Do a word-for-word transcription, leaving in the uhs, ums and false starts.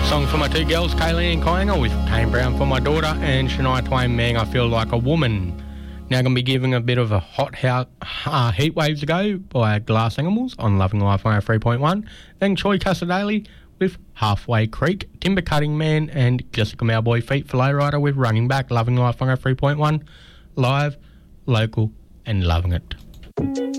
Song for my two girls, Kaylee and Kyangal, with Kane Brown for my daughter, and Shania Twain, Man, I Feel Like a Woman. Now going to be giving a bit of a hot house, uh, Heat Waves Ago by Glass Animals on Loving Life one oh three point one. Then Troy Casadale with Halfway Creek, Timber Cutting Man, and Jessica Mowboy Feet for Lowrider with Running Back, Loving Life one oh three point one. Live, local, and loving it.